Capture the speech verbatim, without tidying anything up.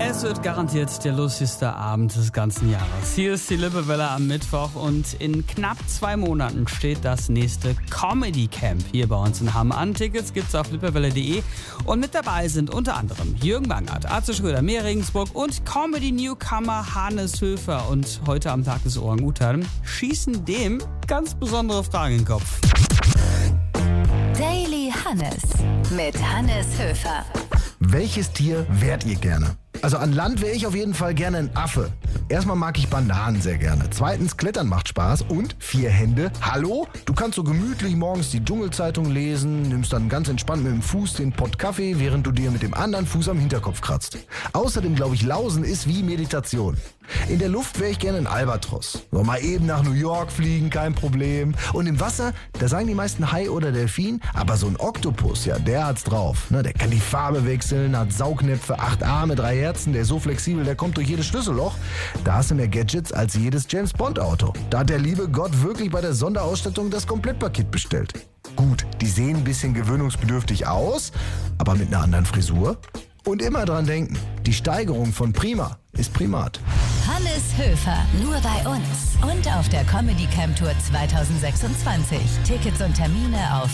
Es wird garantiert der lustigste Abend des ganzen Jahres. Hier ist die Lippewelle am Mittwoch und in knapp zwei Monaten steht das nächste Comedy Camp hier bei uns in Hamm an. Tickets gibt's auf lippewelle punkt de und mit dabei sind unter anderem Jürgen Bangert, Atze Schröder, Mehr Regensburg und Comedy-Newcomer Hannes Höfer. Und heute am Tag des Orang-Utan schießen dem ganz besondere Fragen in den Kopf. Daily Hannes mit Hannes Höfer. Welches Tier wärt ihr gerne? Also an Land wäre ich auf jeden Fall gerne ein Affe. Erstmal mag ich Bananen sehr gerne. Zweitens, Klettern macht Spaß. Und vier Hände. Hallo? Du kannst so gemütlich morgens die Dschungelzeitung lesen, nimmst dann ganz entspannt mit dem Fuß den Pott Kaffee, während du dir mit dem anderen Fuß am Hinterkopf kratzt. Außerdem glaube ich, Lausen ist wie Meditation. In der Luft wäre ich gerne ein Albatros. So mal eben nach New York fliegen, kein Problem. Und im Wasser, da sagen die meisten Hai oder Delfin, aber so ein Oktopus, ja, der hat's drauf. Ne, der kann die Farbe wechseln, hat Saugnäpfe, acht Arme, drei Herzen, der ist so flexibel, der kommt durch jedes Schlüsselloch. Da hast du mehr Gadgets als jedes James-Bond-Auto. Da hat der liebe Gott wirklich bei der Sonderausstattung das Komplettpaket bestellt. Gut, die sehen ein bisschen gewöhnungsbedürftig aus, aber mit einer anderen Frisur. Und immer dran denken, die Steigerung von Prima ist Primat. Hannes Höfer, nur bei uns und auf der Comedy Camp Tour zwanzig sechsundzwanzig. Tickets und Termine auf